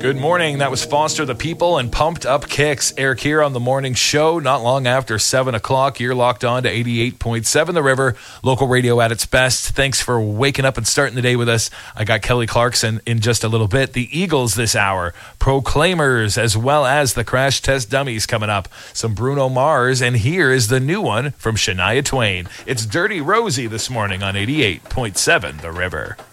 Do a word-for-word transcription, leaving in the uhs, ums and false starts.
Good morning. That was Foster the People and Pumped Up Kicks. Eric here on the morning show. Not long after seven o'clock, you're locked on to eighty-eight point seven The River, local radio at its best. Thanks for waking up and starting the day with us. I got Kelly Clarkson in just a little bit. The Eagles this hour, Proclaimers, as well as the Crash Test Dummies coming up. Some Bruno Mars, and here is the new one from Shania Twain. It's Dirty Rosie this morning on eighty-eight point seven The River.